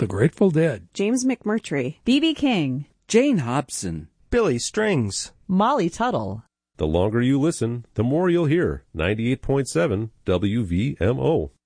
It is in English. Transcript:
The Grateful Dead, James McMurtry, B.B. King, Jane Hobson, Billy Strings, Molly Tuttle. The longer you listen, the more you'll hear. 98.7 WVMO.